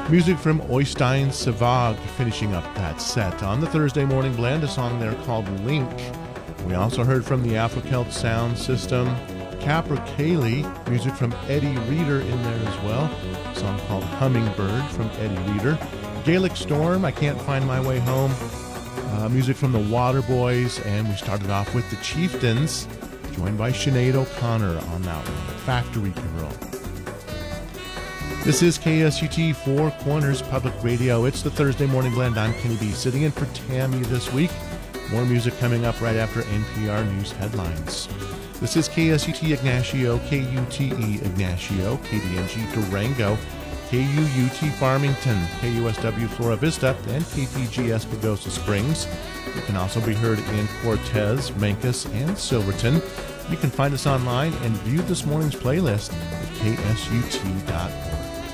Music from Oystein Savag finishing up that set. On the Thursday Morning Blend, a song there called Link. We also heard from the Afro-Celt Sound System, Capercaillie, music from Eddie Reader in there as well. A song called Hummingbird from Eddie Reader. Gaelic Storm, I Can't Find My Way Home. Music from the Waterboys, and we started off with the Chieftains, joined by Sinead O'Connor on that one, Factory Girl. This is KSUT Four Corners Public Radio. It's the Thursday Morning Blend. I'm Kenny B, sitting in for Tammy this week. More music coming up right after NPR News headlines. This is KSUT Ignacio, KUTE Ignacio, KDNG Durango, KUUT Farmington, KUSW Flora Vista, and KTGS Pagosa Springs. You can also be heard in Cortez, Mancos, and Silverton. You can find us online and view this morning's playlist at ksut.org.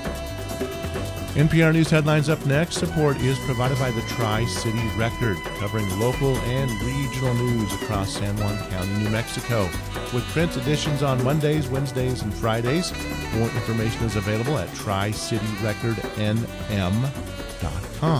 NPR News headlines up next. Support is provided by the Tri-City Record, covering local and regional news across San Juan County, New Mexico, with print editions on Mondays, Wednesdays, and Fridays. More information is available at tricityrecordnm.com.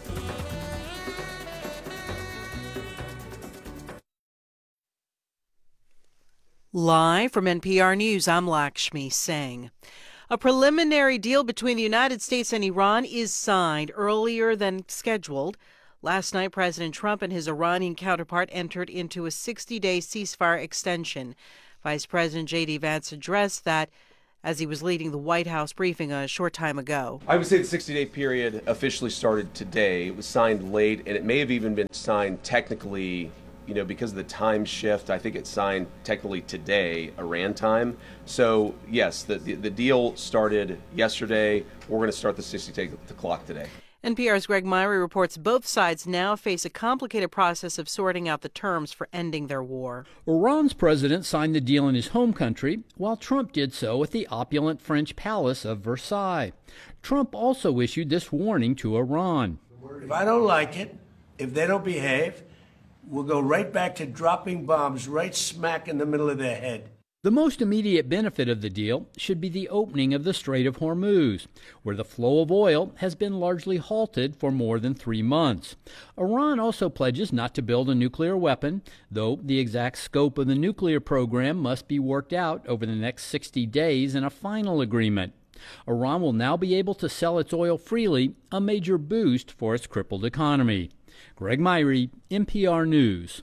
Live from NPR News, I'm Lakshmi Singh. A preliminary deal between the United States and Iran is signed earlier than scheduled. Last night, President Trump and his Iranian counterpart entered into a 60-day ceasefire extension. Vice President J.D. Vance addressed that as he was leading the White House briefing a short time ago. I would say the 60-day period officially started today. It was signed late, and it may have even been signed technically, because of the time shift. I think it's signed technically today, Iran time. So, yes, the deal started yesterday. We're going to start the 60-day clock today. NPR's Greg Myrie reports both sides now face a complicated process of sorting out the terms for ending their war. Iran's president signed the deal in his home country, while Trump did so at the opulent French palace of Versailles. Trump also issued this warning to Iran. If I don't like it, if they don't behave, we'll go right back to dropping bombs right smack in the middle of their head. The most immediate benefit of the deal should be the opening of the Strait of Hormuz, where the flow of oil has been largely halted for more than 3 months. Iran also pledges not to build a nuclear weapon, though the exact scope of the nuclear program must be worked out over the next 60 days in a final agreement. Iran will now be able to sell its oil freely, a major boost for its crippled economy. Greg Myrie, NPR News.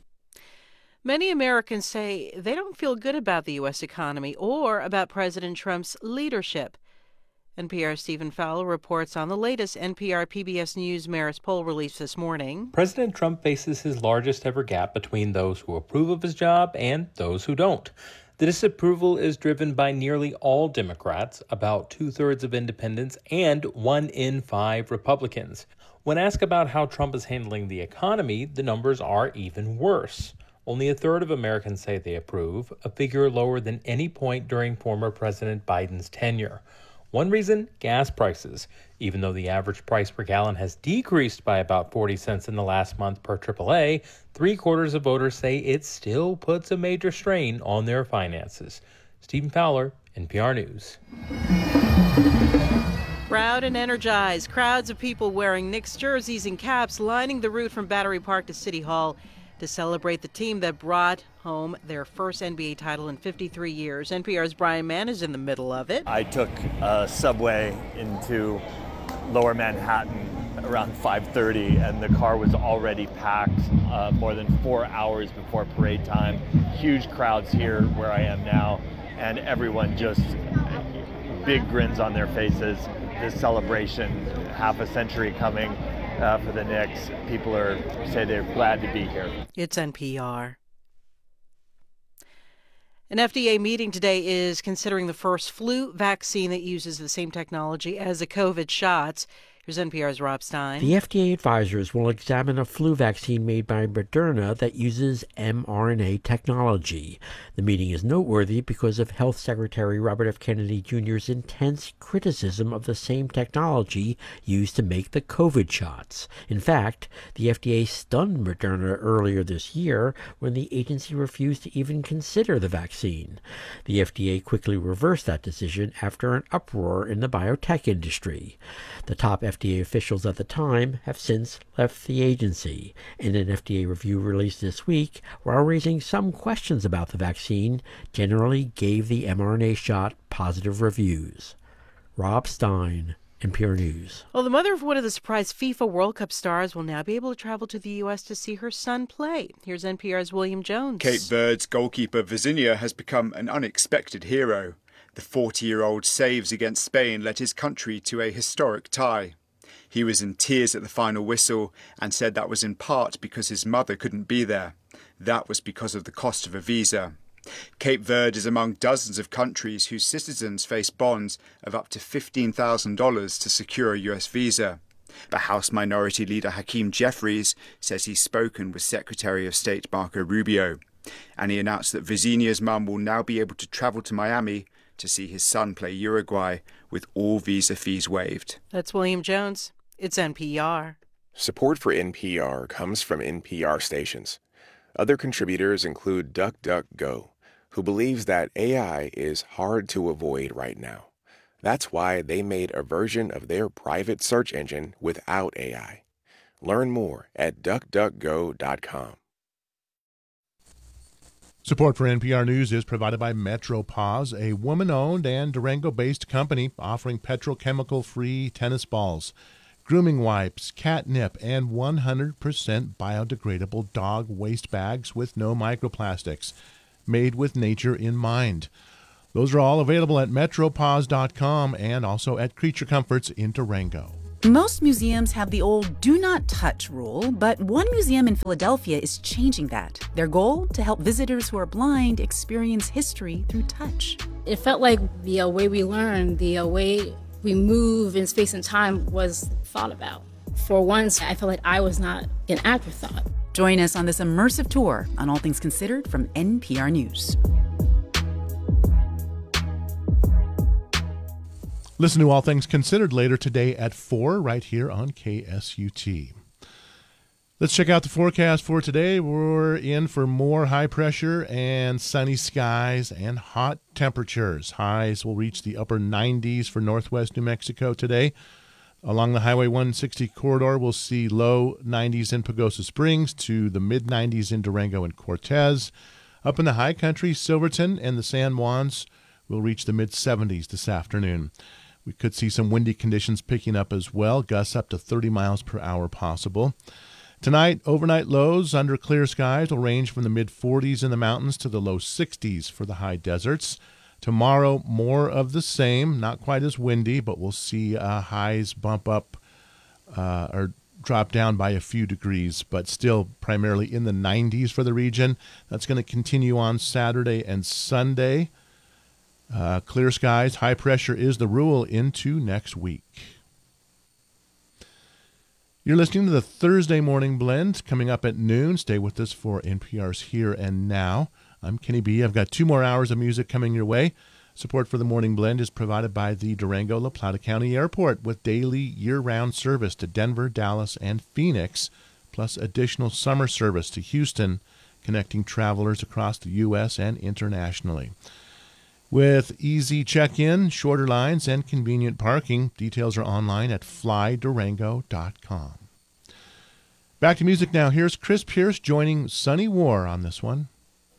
Many Americans say they don't feel good about the U.S. economy or about President Trump's leadership. NPR's Stephen Fowler reports on the latest NPR PBS News Marist poll released this morning. President Trump faces his largest ever gap between those who approve of his job and those who don't. The disapproval is driven by nearly all Democrats, about 2/3 of independents, and 1 in 5 Republicans. When asked about how Trump is handling the economy, the numbers are even worse. Only 1/3 of Americans say they approve, a figure lower than any point during former President Biden's tenure. One reason, gas prices. Even though the average price per gallon has decreased by about 40 cents in the last month per AAA, 3/4 of voters say it still puts a major strain on their finances. Stephen Fowler, NPR News. Proud and energized, crowds of people wearing Knicks jerseys and caps lining the route from Battery Park to City Hall to celebrate the team that brought home their first NBA title in 53 years. NPR's Brian Mann is in the middle of it. I took a subway into Lower Manhattan around 5:30, and the car was already packed more than 4 hours before parade time. Huge crowds here where I am now, and everyone just big grins on their faces. This celebration, half a century coming for the Knicks. People say they're glad to be here. It's NPR. An FDA meeting today is considering the first flu vaccine that uses the same technology as the COVID shots. Here's NPR's Rob Stein. The FDA advisors will examine a flu vaccine made by Moderna that uses mRNA technology. The meeting is noteworthy because of Health Secretary Robert F. Kennedy Jr.'s intense criticism of the same technology used to make the COVID shots. In fact, the FDA stunned Moderna earlier this year when the agency refused to even consider the vaccine. The FDA quickly reversed that decision after an uproar in the biotech industry. The top FDA officials at the time have since left the agency. In an FDA review released this week, while raising some questions about the vaccine, generally gave the mRNA shot positive reviews. Rob Stein, NPR News. Well, the mother of one of the surprise FIFA World Cup stars will now be able to travel to the U.S. to see her son play. Here's NPR's William Jones. Cape Verde's goalkeeper Vizinha has become an unexpected hero. The 40-year-old saves against Spain led his country to a historic tie. He was in tears at the final whistle and said that was in part because his mother couldn't be there. That was because of the cost of a visa. Cape Verde is among dozens of countries whose citizens face bonds of up to $15,000 to secure a US visa. But House Minority Leader Hakeem Jeffries says he's spoken with Secretary of State Marco Rubio. And he announced that Vizinha's mum will now be able to travel to Miami to see his son play Uruguay with all visa fees waived. That's William Jones. It's NPR. Support for NPR comes from NPR stations. Other contributors include DuckDuckGo, who believes that AI is hard to avoid right now. That's why they made a version of their private search engine without AI. Learn more at DuckDuckGo.com. Support for NPR News is provided by MetroPause, a woman-owned and Durango-based company offering petrochemical-free tennis balls, grooming wipes, catnip, and 100% biodegradable dog waste bags with no microplastics, made with nature in mind. Those are all available at metropause.com and also at Creature Comforts in Durango. Most museums have the old do not touch rule, but one museum in Philadelphia is changing that. Their goal? To help visitors who are blind experience history through touch. It felt like the way we learn, the way we move in space and time was thought about. For once, I felt like I was not an afterthought. Join us on this immersive tour on All Things Considered from NPR News. Listen to All Things Considered later today at 4 right here on KSUT. Let's check out the forecast for today. We're in for more high pressure and sunny skies and hot temperatures. Highs will reach the upper 90s for northwest New Mexico today. Along the Highway 160 corridor, we'll see low 90s in Pagosa Springs to the mid 90s in Durango and Cortez. Up in the high country, Silverton and the San Juans will reach the mid 70s this afternoon. We could see some windy conditions picking up as well, gusts up to 30 miles per hour possible. Tonight, overnight lows under clear skies will range from the mid-40s in the mountains to the low 60s for the high deserts. Tomorrow, more of the same, not quite as windy, but we'll see highs bump up or drop down by a few degrees, but still primarily in the 90s for the region. That's going to continue on Saturday and Sunday. Clear skies, high pressure is the rule into next week. You're listening to the Thursday Morning Blend coming up at noon. Stay with us for NPR's Here and Now. I'm Kenny B. I've got 2 more hours of music coming your way. Support for the Morning Blend is provided by the Durango-La Plata County Airport with daily year-round service to Denver, Dallas, and Phoenix, plus additional summer service to Houston, connecting travelers across the U.S. and internationally. With easy check-in, shorter lines, and convenient parking, details are online at flydurango.com. Back to music now. Here's Chris Pierce joining Sunny War on this one.